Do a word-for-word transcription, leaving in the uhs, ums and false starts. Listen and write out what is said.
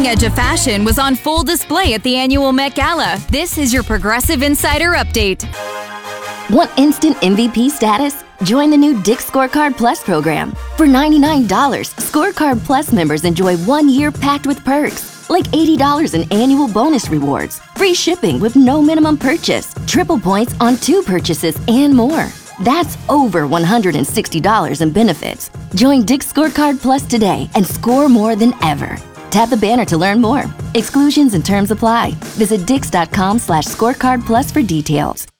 cutting edge of fashion was on full display at the annual Met Gala. This is your Progressive Insider Update. Want instant M V P status? Join the new Dick's Scorecard Plus program. For ninety-nine dollars, Scorecard Plus members enjoy one year packed with perks, like eighty dollars in annual bonus rewards, free shipping with no minimum purchase, triple points on two purchases, and more. That's over one hundred sixty dollars in benefits. Join Dick's Scorecard Plus today and score more than ever. Tap the banner to learn more. Exclusions and terms apply. Visit dix.com slash scorecard plus for details.